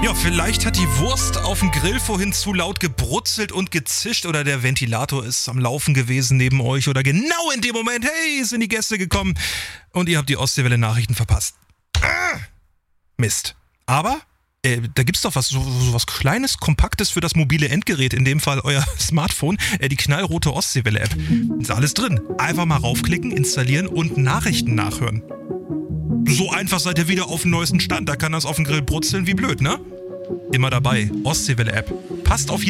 Ja, vielleicht hat die Wurst auf dem Grill vorhin zu laut gebrutzelt und gezischt oder der Ventilator ist am Laufen gewesen neben euch oder genau in dem Moment, hey, sind die Gäste gekommen und ihr habt die Ostseewelle-Nachrichten verpasst. Mist. Aber da gibt's doch so was Kleines, Kompaktes für das mobile Endgerät, in dem Fall euer Smartphone, die knallrote Ostseewelle-App. Ist alles drin. Einfach mal raufklicken, installieren und Nachrichten nachhören. So einfach seid ihr wieder auf dem neuesten Stand. Da kann das auf dem Grill brutzeln wie blöd, ne? Immer dabei. Ostseewelle-App. Passt auf jeden